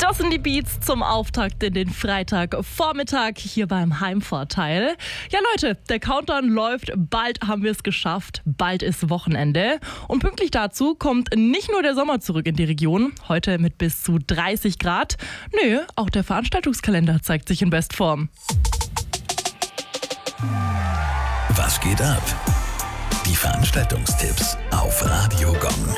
Das sind die Beats zum Auftakt in den Freitagvormittag hier beim Heimvorteil. Ja Leute, der Countdown läuft, bald haben wir es geschafft, bald ist Wochenende. Und pünktlich dazu kommt nicht nur der Sommer zurück in die Region, heute mit bis zu 30 Grad. Nö, auch der Veranstaltungskalender zeigt sich in Bestform. Was geht ab? Die Veranstaltungstipps auf Radio Gong.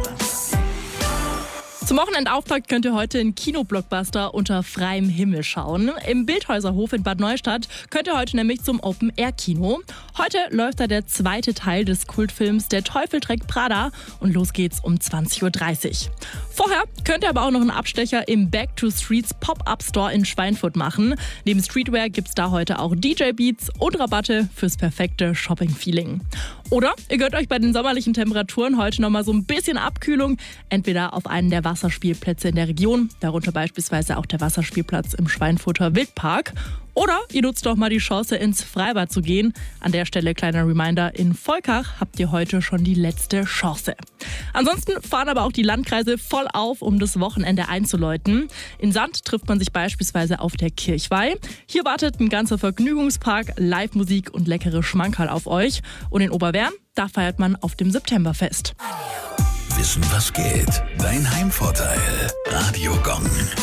Zum Wochenendauftakt könnt ihr heute in Kino-Blockbuster unter freiem Himmel schauen. Im Bildhäuserhof in Bad Neustadt könnt ihr heute nämlich zum Open-Air-Kino. Heute läuft da der zweite Teil des Kultfilms Der Teufel trägt Prada und los geht's um 20.30 Uhr. Vorher könnt ihr aber auch noch einen Abstecher im Back to Streets Pop-Up-Store in Schweinfurt machen. Neben Streetwear gibt's da heute auch DJ-Beats und Rabatte fürs perfekte Shopping-Feeling. Oder ihr gönnt euch bei den sommerlichen Temperaturen heute nochmal so ein bisschen Abkühlung, entweder auf einen der Wasserspielplätze in der Region, darunter beispielsweise auch der Wasserspielplatz im Schweinfurter Wildpark. Oder ihr nutzt doch mal die Chance, ins Freibad zu gehen. An der Stelle kleiner Reminder, in Volkach habt ihr heute schon die letzte Chance. Ansonsten fahren aber auch die Landkreise voll auf, um das Wochenende einzuläuten. In Sand trifft man sich beispielsweise auf der Kirchweih. Hier wartet ein ganzer Vergnügungspark, Live-Musik und leckere Schmankerl auf euch. Und in Oberwern, da feiert man auf dem Septemberfest. Wissen, was geht? Dein Heimvorteil. Radio Gong.